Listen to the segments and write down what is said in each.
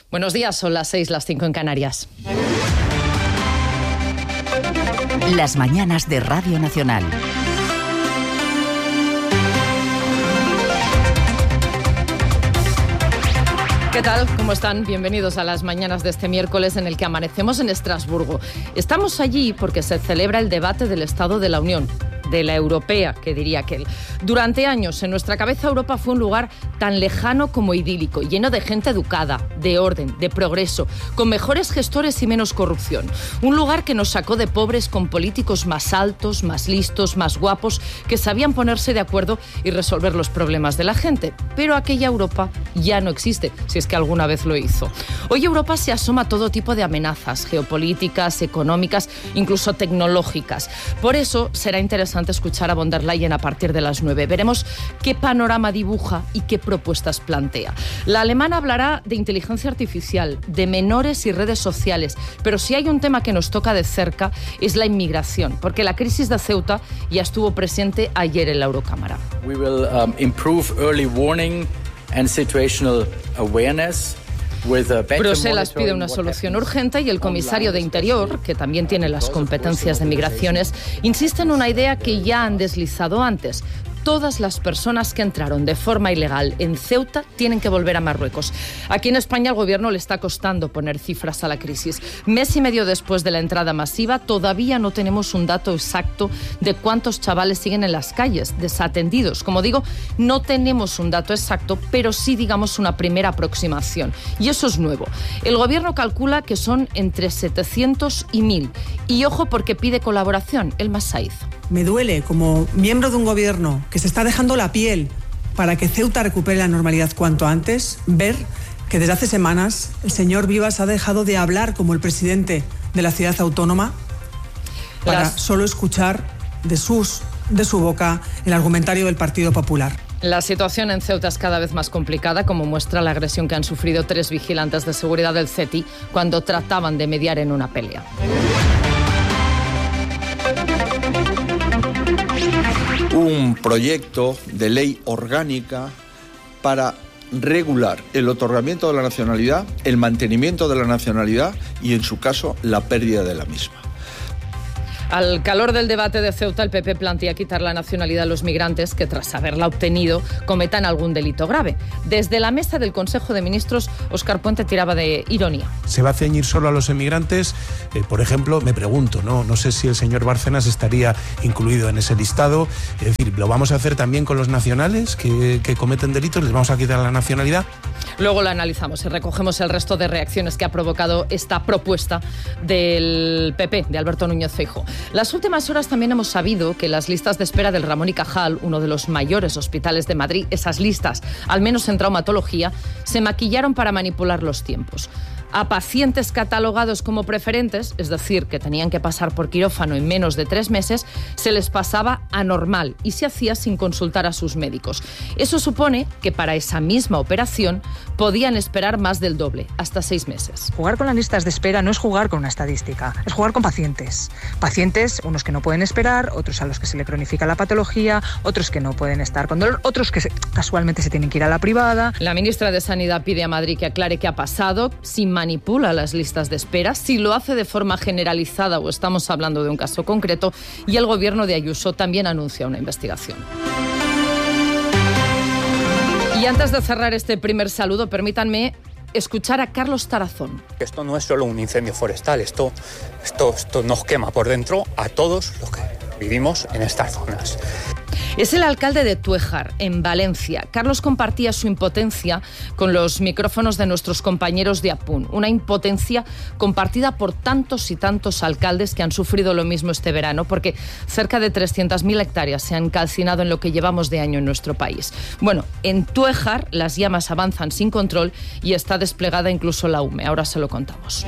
Buenos días, son las 6, las 5 en Canarias. Las mañanas de Radio Nacional. ¿Qué tal? ¿Cómo están? Bienvenidos a las mañanas de este miércoles en el que amanecemos en Estrasburgo. Estamos allí porque se celebra el debate del Estado de la Unión, de la europea, que diría aquel. Durante años, en nuestra cabeza, Europa fue un lugar tan lejano como idílico, lleno de gente educada, de orden, de progreso, con mejores gestores y menos corrupción. Un lugar que nos sacó de pobres con políticos más altos, más listos, más guapos, que sabían ponerse de acuerdo y resolver los problemas de la gente. Pero aquella Europa ya no existe, si es que alguna vez lo hizo. Hoy Europa se asoma a todo tipo de amenazas geopolíticas, económicas, incluso tecnológicas. Por eso será interesante escuchar a von der Leyen a partir de las 9. Veremos qué panorama dibuja y qué propuestas plantea. La alemana hablará de inteligencia artificial, de menores y redes sociales, pero si hay un tema que nos toca de cerca es la inmigración, porque la crisis de Ceuta ya estuvo presente ayer en la Eurocámara. We will improve early warning and situational awareness. Bruselas pide una solución urgente y el comisario de Interior, que también tiene las competencias de migraciones, insiste en una idea que ya han deslizado antes. Todas las personas que entraron de forma ilegal en Ceuta tienen que volver a Marruecos. Aquí en España al gobierno le está costando poner cifras a la crisis. Mes y medio después de la entrada masiva, todavía no tenemos un dato exacto de cuántos chavales siguen en las calles, desatendidos. Como digo, no tenemos un dato exacto, pero sí, digamos, una primera aproximación. Y eso es nuevo. El gobierno calcula que son entre 700 y 1.000. Y ojo porque pide colaboración, Elma Saiz. Me duele, como miembro de un gobierno que se está dejando la piel para que Ceuta recupere la normalidad cuanto antes, ver que desde hace semanas el señor Vivas ha dejado de hablar como el presidente de la ciudad autónoma para solo escuchar de su boca el argumentario del Partido Popular. La situación en Ceuta es cada vez más complicada, como muestra la agresión que han sufrido 3 vigilantes de seguridad del CETI cuando trataban de mediar en una pelea. Un proyecto de ley orgánica para regular el otorgamiento de la nacionalidad, el mantenimiento de la nacionalidad y, en su caso, la pérdida de la misma. Al calor del debate de Ceuta, el PP plantea quitar la nacionalidad a los migrantes que, tras haberla obtenido, cometan algún delito grave. Desde la mesa del Consejo de Ministros, Óscar Puente tiraba de ironía. ¿Se va a ceñir solo a los emigrantes? Por ejemplo, me pregunto, no sé si el señor Bárcenas estaría incluido en ese listado. Es decir, ¿lo vamos a hacer también con los nacionales que cometen delitos? ¿Les vamos a quitar la nacionalidad? Luego lo analizamos y recogemos el resto de reacciones que ha provocado esta propuesta del PP, de Alberto Núñez Feijóo. Las últimas horas también hemos sabido que las listas de espera del Ramón y Cajal, uno de los mayores hospitales de Madrid, esas listas, al menos en traumatología, se maquillaron para manipular los tiempos. A pacientes catalogados como preferentes, es decir, que tenían que pasar por quirófano en menos de 3 meses, se les pasaba a normal y se hacía sin consultar a sus médicos. Eso supone que para esa misma operación podían esperar más del doble, hasta 6 meses. Jugar con las listas de espera no es jugar con una estadística, es jugar con pacientes. Pacientes, unos que no pueden esperar, otros a los que se le cronifica la patología, otros que no pueden estar con dolor, otros que casualmente se tienen que ir a la privada. La ministra de Sanidad pide a Madrid que aclare qué ha pasado, si manipula las listas de espera, si lo hace de forma generalizada o estamos hablando de un caso concreto, y el gobierno de Ayuso también anuncia una investigación. Y antes de cerrar este primer saludo, permítanme escuchar a Carlos Tarazón. Esto no es solo un incendio forestal, esto nos quema por dentro a todos los que vivimos en estas zonas. Es el alcalde de Túejar, en Valencia. Carlos compartía su impotencia con los micrófonos de nuestros compañeros de APUN. Una impotencia compartida por tantos y tantos alcaldes que han sufrido lo mismo este verano, porque cerca de 300.000 hectáreas se han calcinado en lo que llevamos de año en nuestro país. Bueno, en Túejar las llamas avanzan sin control y está desplegada incluso la UME. Ahora se lo contamos.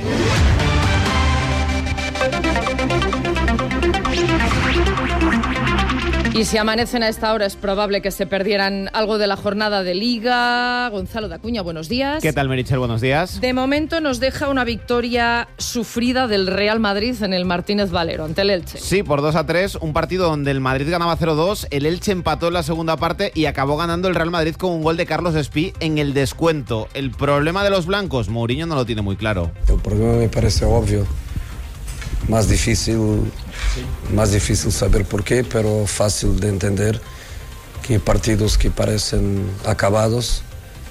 Y si amanecen a esta hora es probable que se perdieran algo de la jornada de Liga. Gonzalo de Acuña, buenos días. ¿Qué tal, Meritxell? Buenos días. De momento nos deja una victoria sufrida del Real Madrid en el Martínez Valero ante el Elche. Sí, por 2-3, un partido donde el Madrid ganaba 0-2, el Elche empató en la segunda parte y acabó ganando el Real Madrid con un gol de Carlos Espí en el descuento. El problema de los blancos, Mourinho no lo tiene muy claro. El problema me parece obvio. Más difícil saber por qué, pero fácil de entender que partidos que parecen acabados,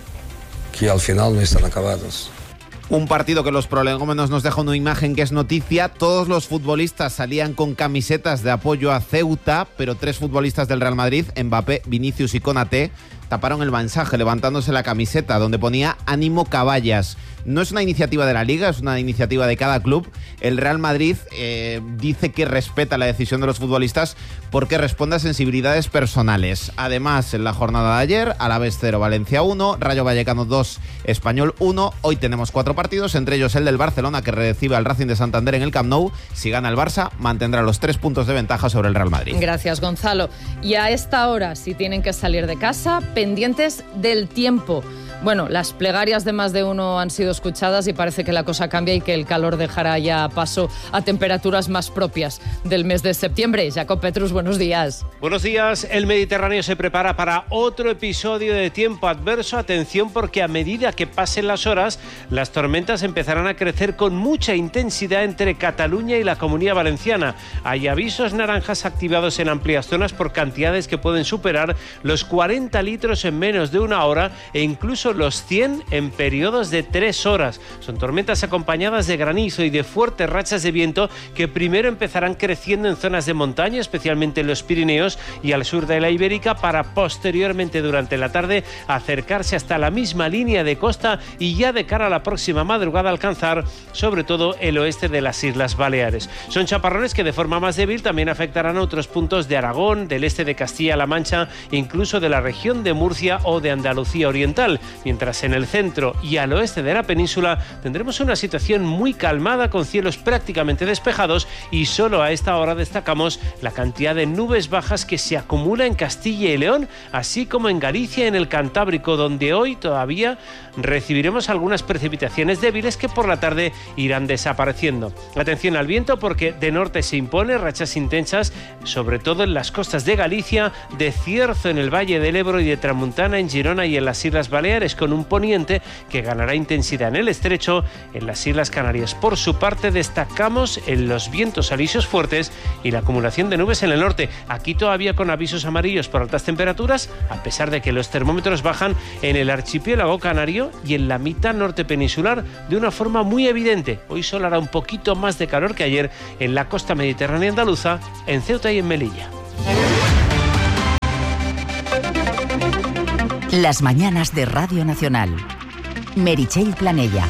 que al final no están acabados. Un partido que los prolegómenos nos deja una imagen que es noticia. Todos los futbolistas salían con camisetas de apoyo a Ceuta, pero 3 futbolistas del Real Madrid, Mbappé, Vinicius y Konaté, taparon el mensaje levantándose la camiseta donde ponía ánimo caballas. No es una iniciativa de la Liga, es una iniciativa de cada club. El Real Madrid dice que respeta la decisión de los futbolistas porque responde a sensibilidades personales. Además, en la jornada de ayer, Alavés 0, Valencia 1, Rayo Vallecano 2, Español 1. Hoy tenemos 4 partidos, entre ellos el del Barcelona, que recibe al Racing de Santander en el Camp Nou. Si gana el Barça, mantendrá los 3 puntos de ventaja sobre el Real Madrid. Gracias, Gonzalo. Y a esta hora, si tienen que salir de casa, pendientes del tiempo. Bueno, las plegarias de más de uno han sido escuchadas y parece que la cosa cambia y que el calor dejará ya paso a temperaturas más propias del mes de septiembre. Jacob Petrus, buenos días. Buenos días. El Mediterráneo se prepara para otro episodio de tiempo adverso. Atención, porque a medida que pasen las horas, las tormentas empezarán a crecer con mucha intensidad entre Cataluña y la Comunidad Valenciana. Hay avisos naranjas activados en amplias zonas por cantidades que pueden superar los 40 litros en menos de una hora e incluso los 100 en periodos de 3 horas. Son tormentas acompañadas de granizo y de fuertes rachas de viento que primero empezarán creciendo en zonas de montaña, especialmente en los Pirineos y al sur de la Ibérica, para posteriormente durante la tarde acercarse hasta la misma línea de costa y ya de cara a la próxima madrugada alcanzar sobre todo el oeste de las Islas Baleares. Son chaparrones que de forma más débil también afectarán a otros puntos de Aragón, del este de Castilla-La Mancha, incluso de la región de Murcia o de Andalucía Oriental. Mientras en el centro y al oeste de la península tendremos una situación muy calmada con cielos prácticamente despejados y solo a esta hora destacamos la cantidad de nubes bajas que se acumula en Castilla y León, así como en Galicia y en el Cantábrico, donde hoy todavía recibiremos algunas precipitaciones débiles que por la tarde irán desapareciendo. Atención al viento, porque de norte se impone rachas intensas, sobre todo en las costas de Galicia, de cierzo en el Valle del Ebro y de tramuntana en Girona y en las Islas Baleares, con un poniente que ganará intensidad en el estrecho, en las Islas Canarias. Por su parte, destacamos en los vientos alisios fuertes y la acumulación de nubes en el norte. Aquí todavía con avisos amarillos por altas temperaturas, a pesar de que los termómetros bajan en el archipiélago canario y en la mitad norte peninsular de una forma muy evidente. Hoy solo hará un poquito más de calor que ayer en la costa mediterránea andaluza, en Ceuta y en Melilla. Las mañanas de Radio Nacional. Meritxell Planella.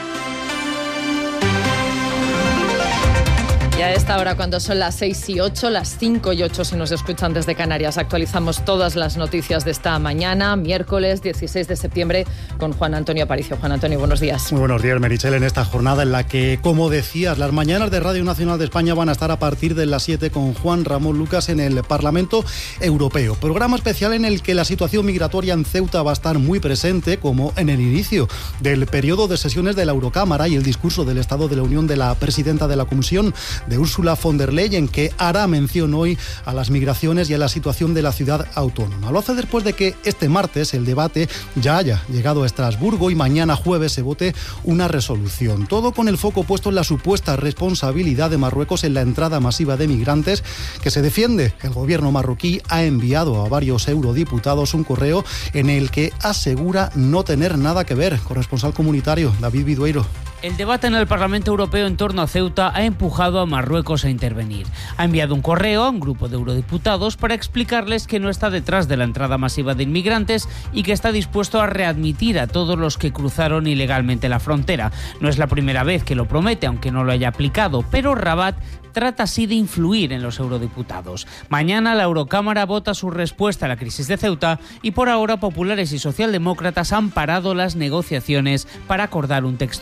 Y a esta hora, cuando son las 6 y 8, las 5 y 8 si nos escuchan desde Canarias, actualizamos todas las noticias de esta mañana, miércoles 16 de septiembre, con Juan Antonio Aparicio. Juan Antonio, buenos días. Muy buenos días, Meritxell, en esta jornada en la que, como decías, las mañanas de Radio Nacional de España van a estar a partir de las 7 con Juan Ramón Lucas en el Parlamento Europeo. Programa especial en el que la situación migratoria en Ceuta va a estar muy presente, como en el inicio del periodo de sesiones de la Eurocámara y el discurso del Estado de la Unión de la presidenta de la Comisión, de Ursula von der Leyen, que hará mención hoy a las migraciones y a la situación de la ciudad autónoma. Lo hace después de que este martes el debate ya haya llegado a Estrasburgo y mañana jueves se vote una resolución. Todo con el foco puesto en la supuesta responsabilidad de Marruecos en la entrada masiva de migrantes, que se defiende que el gobierno marroquí ha enviado a varios eurodiputados un correo en el que asegura no tener nada que ver. Corresponsal comunitario, David Vidueiro. El debate en el Parlamento Europeo en torno a Ceuta ha empujado a Marruecos a intervenir. Ha enviado un correo a un grupo de eurodiputados para explicarles que no está detrás de la entrada masiva de inmigrantes y que está dispuesto a readmitir a todos los que cruzaron ilegalmente la frontera. No es la primera vez que lo promete, aunque no lo haya aplicado, pero Rabat trata así de influir en los eurodiputados. Mañana la Eurocámara vota su respuesta a la crisis de Ceuta y por ahora populares y socialdemócratas han parado las negociaciones para acordar un texto de mínimos.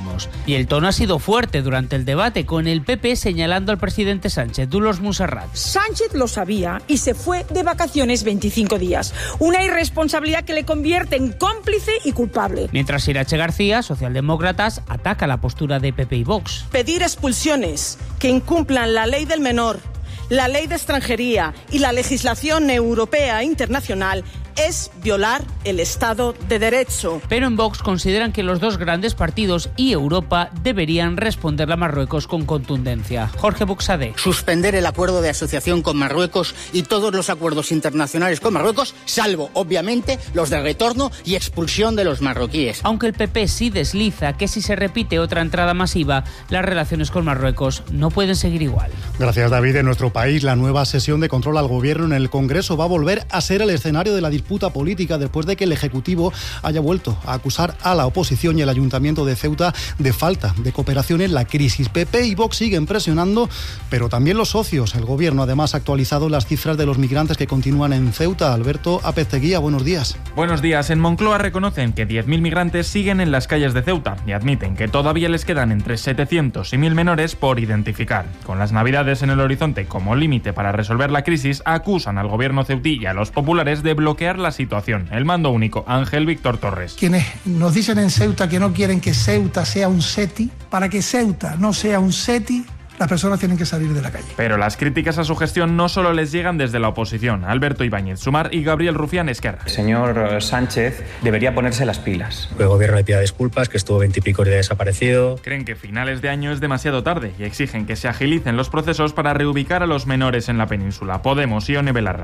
Podemos. Y el tono ha sido fuerte durante el debate, con el PP señalando al presidente Sánchez. Dolors Montserrat. Sánchez lo sabía y se fue de vacaciones 25 días. Una irresponsabilidad que le convierte en cómplice y culpable. Mientras Irache García, socialdemócratas, ataca la postura de PP y Vox. Pedir expulsiones que incumplan la ley del menor, la ley de extranjería y la legislación europea e internacional es violar el Estado de Derecho. Pero en Vox consideran que los dos grandes partidos y Europa deberían responderle a Marruecos con contundencia. Jorge Buxadé. Suspender el acuerdo de asociación con Marruecos y todos los acuerdos internacionales con Marruecos, salvo, obviamente, los de retorno y expulsión de los marroquíes. Aunque el PP sí desliza que si se repite otra entrada masiva, las relaciones con Marruecos no pueden seguir igual. Gracias, David. En nuestro país, la nueva sesión de control al gobierno en el Congreso va a volver a ser el escenario de la disputa política después de que el Ejecutivo haya vuelto a acusar a la oposición y el Ayuntamiento de Ceuta de falta de cooperación en la crisis. PP y Vox siguen presionando, pero también los socios. El Gobierno además ha actualizado las cifras de los migrantes que continúan en Ceuta. Alberto Apezteguía, buenos días. Buenos días. En Moncloa reconocen que 10.000 migrantes siguen en las calles de Ceuta y admiten que todavía les quedan entre 700 y 1.000 menores por identificar. Con las Navidades en el horizonte como límite para resolver la crisis, acusan al Gobierno ceutí y a los populares de bloquear la situación. El mando único, Ángel Víctor Torres. Quienes nos dicen en Ceuta que no quieren que Ceuta sea un SETI, para que Ceuta no sea un SETI, las personas tienen que salir de la calle. Pero las críticas a su gestión no solo les llegan desde la oposición. Alberto Ibáñez Sumar y Gabriel Rufián Esquerra. El señor Sánchez debería ponerse las pilas. El gobierno le pida disculpas, que estuvo 20 y pico días desaparecido. Creen que finales de año es demasiado tarde y exigen que se agilicen los procesos para reubicar a los menores en la península. Podemos, Ione Belarra.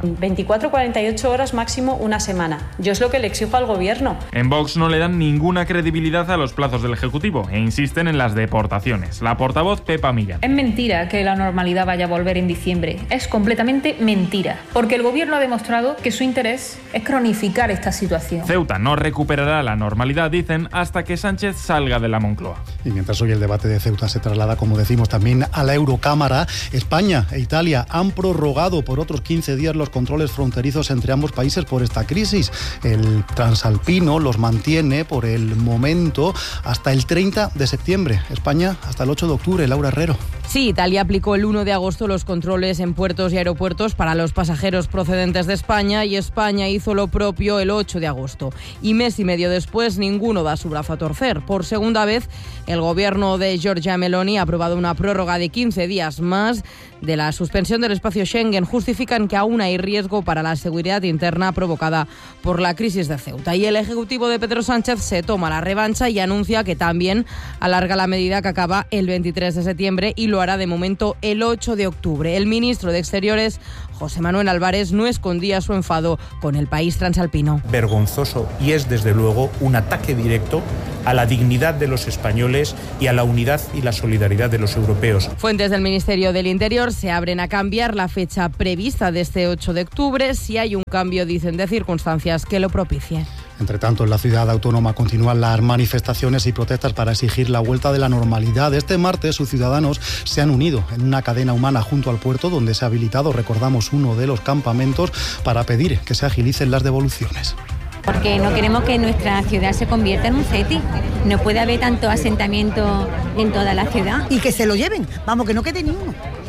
24-48 horas máximo, una semana. Yo es lo que le exijo al gobierno. En Vox no le dan ninguna credibilidad a los plazos del Ejecutivo e insisten en las deportaciones. La portavoz Pepa Millán. Es mentira que la normalidad vaya a volver en diciembre. Es completamente mentira. Porque el gobierno ha demostrado que su interés es cronificar esta situación. Ceuta no recuperará la normalidad, dicen, hasta que Sánchez salga de la Moncloa. Y mientras hoy el debate de Ceuta se traslada, como decimos, también a la Eurocámara, España e Italia han prorrogado por otros 15 días los controles fronterizos entre ambos países por esta crisis. El transalpino los mantiene por el momento hasta el 30 de septiembre. España hasta el 8 de octubre. Laura Herrero. Sí, Italia aplicó el 1 de agosto los controles en puertos y aeropuertos para los pasajeros procedentes de España y España hizo lo propio el 8 de agosto. Y mes y medio después, ninguno da su brazo a torcer. Por segunda vez, el gobierno de Giorgia Meloni ha aprobado una prórroga de 15 días más de la suspensión del espacio Schengen. Justifican que aún hay riesgo para la seguridad interna provocada por la crisis de Ceuta. Y el Ejecutivo de Pedro Sánchez se toma la revancha y anuncia que también alarga la medida que acaba el 23 de septiembre y lo hará de momento el 8 de octubre. El ministro de Exteriores, José Manuel Álvarez, no escondía su enfado con el país transalpino. Vergonzoso, y es desde luego un ataque directo a la dignidad de los españoles y a la unidad y la solidaridad de los europeos. Fuentes del Ministerio del Interior se abren a cambiar la fecha prevista de este 8 de octubre si hay un cambio, dicen, de circunstancias que lo propicie. Entre tanto, en la ciudad autónoma continúan las manifestaciones y protestas para exigir la vuelta de la normalidad. Este martes, sus ciudadanos se han unido en una cadena humana junto al puerto, donde se ha habilitado, recordamos, uno de los campamentos para pedir que se agilicen las devoluciones. Porque no queremos que nuestra ciudad se convierta en un CETI. No puede haber tanto asentamiento en toda la ciudad. Y que se lo lleven, vamos, que no quede ni uno.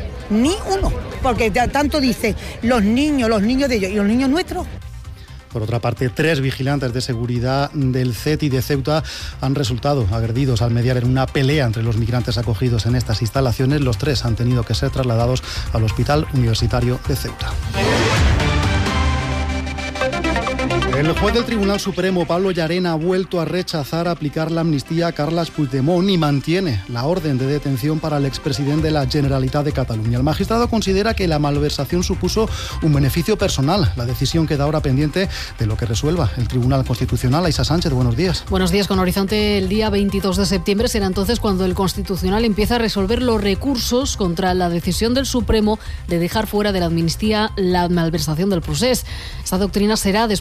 Ni uno. Porque tanto dice los niños de ellos y los niños nuestros. Por otra parte, 3 vigilantes de seguridad del CETI de Ceuta han resultado agredidos al mediar en una pelea entre los migrantes acogidos en estas instalaciones. Los 3 han tenido que ser trasladados al Hospital Universitario de Ceuta. El juez del Tribunal Supremo, Pablo Llarena, ha vuelto a rechazar aplicar la amnistía a Carles Puigdemont y mantiene la orden de detención para el expresidente de la Generalitat de Cataluña. El magistrado considera que la malversación supuso un beneficio personal. La decisión queda ahora pendiente de lo que resuelva el Tribunal Constitucional. Aisa Sánchez, buenos días. Buenos días. Con horizonte el día 22 de septiembre será entonces cuando el Constitucional empieza a resolver los recursos contra la decisión del Supremo de dejar fuera de la amnistía la malversación del procés. Esta doctrina será después la que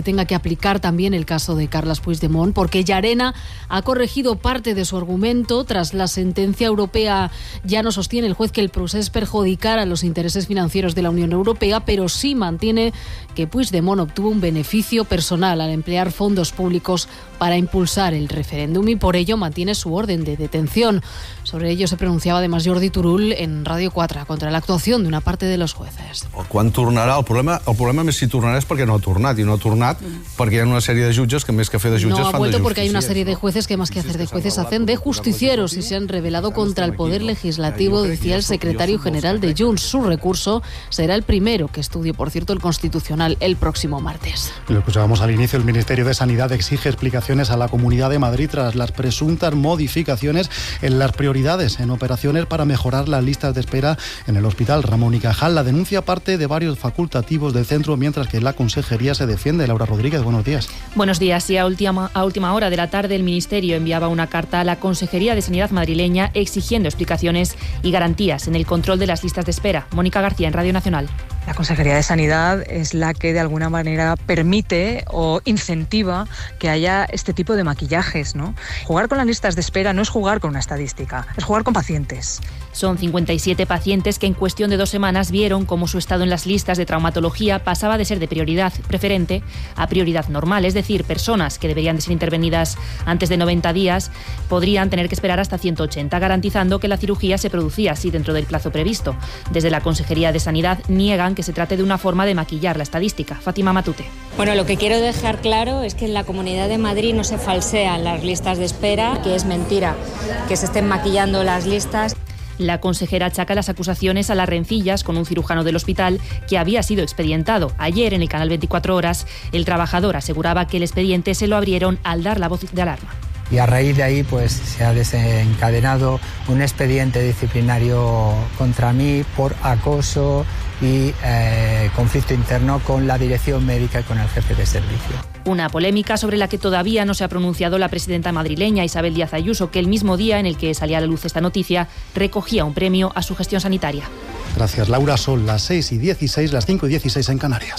tenga que aplicar también el caso de Carles Puigdemont, porque Llarena ha corregido parte de su argumento. Tras la sentencia europea, ya no sostiene el juez que el procés perjudicara los intereses financieros de la Unión Europea, pero sí mantiene que Puigdemont obtuvo un beneficio personal al emplear fondos públicos para impulsar el referéndum y por ello mantiene su orden de detención. Sobre ello se pronunciaba además Jordi Turull en Radio 4 contra la actuación de una parte de los jueces. Quan tornarà? El problema més si tornarà és perquè no ha tornat, i no ha tornat perquè hi ha una sèrie de jutges que més que fer de jutges no ha fan vuelto de porque hay una justiciers. serie de jueces que más que hacer de jueces hacen de justicieros y se han rebelado contra el poder legislativo, decía el secretario general de Junts. Su recurso será el primero que estudie, por cierto, el Constitucional el próximo martes. Lo escuchábamos al inicio, el Ministerio de Sanidad exige explicaciones a la Comunidad de Madrid tras las presuntas modificaciones en las prioridades en operaciones para mejorar las listas de espera en el Hospital Ramón y Cajal. La denuncia parte de varios facultativos del centro, mientras que la Consejería se defiende. Laura Rodríguez, buenos días. Buenos días. Y a última hora de la tarde, el Ministerio enviaba una carta a la Consejería de Sanidad madrileña exigiendo explicaciones y garantías en el control de las listas de espera. Mónica García, en Radio Nacional. La Consejería de Sanidad es la que de alguna manera permite o incentiva que haya este tipo de maquillajes, ¿no? Jugar con las listas de espera no es jugar con una estadística, es jugar con pacientes. Son 57 pacientes que en cuestión de 2 semanas vieron cómo su estado en las listas de traumatología pasaba de ser de prioridad preferente a prioridad normal, es decir, personas que deberían de ser intervenidas antes de 90 días podrían tener que esperar hasta 180, garantizando que la cirugía se producía así dentro del plazo previsto. Desde la Consejería de Sanidad niegan que se trate de una forma de maquillar la estadística. Fátima Matute. Bueno, lo que quiero dejar claro es que en la Comunidad de Madrid no se falsean las listas de espera, que es mentira que se estén maquillando las listas. La consejera achaca las acusaciones a las rencillas con un cirujano del hospital que había sido expedientado. Ayer, en el canal 24 Horas, el trabajador aseguraba que el expediente se lo abrieron al dar la voz de alarma. Y a raíz de ahí pues se ha desencadenado un expediente disciplinario contra mí por acoso y conflicto interno con la dirección médica y con el jefe de servicio. Una polémica sobre la que todavía no se ha pronunciado la presidenta madrileña Isabel Díaz Ayuso, que el mismo día en el que salía a la luz esta noticia recogía un premio a su gestión sanitaria. Gracias, Laura. Son las 6:16, las 5:16 en Canarias.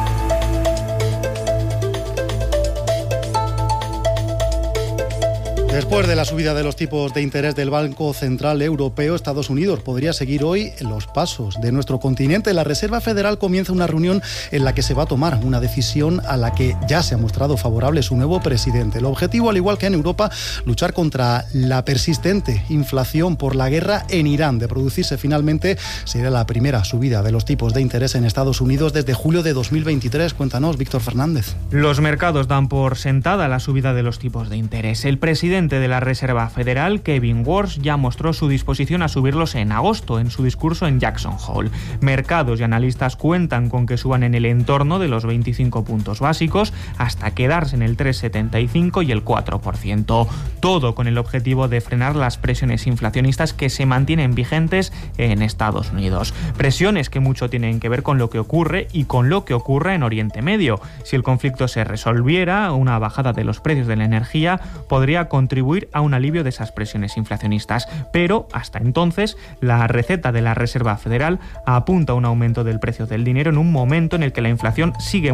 Después de la subida de los tipos de interés del Banco Central Europeo, Estados Unidos podría seguir hoy los pasos de nuestro continente. La Reserva Federal comienza una reunión en la que se va a tomar una decisión a la que ya se ha mostrado favorable su nuevo presidente. El objetivo, al igual que en Europa, luchar contra la persistente inflación por la guerra en Irán. De producirse finalmente, será la primera subida de los tipos de interés en Estados Unidos desde julio de 2023. Cuéntanos, Víctor Fernández. Los mercados dan por sentada la subida de los tipos de interés. El presidente de la Reserva Federal, Kevin Warsh, ya mostró su disposición a subirlos en agosto en su discurso en Jackson Hole. Mercados y analistas cuentan con que suban en el entorno de los 25 puntos básicos hasta quedarse en el 3,75 y el 4%. Todo con el objetivo de frenar las presiones inflacionistas que se mantienen vigentes en Estados Unidos. Presiones que mucho tienen que ver con lo que ocurre y con lo que ocurre en Oriente Medio. Si el conflicto se resolviera, una bajada de los precios de la energía podría contribuir a un alivio de esas presiones inflacionistas. Pero hasta entonces, la receta de la Reserva Federal apunta a un aumento del precio del dinero en un momento en el que la inflación sigue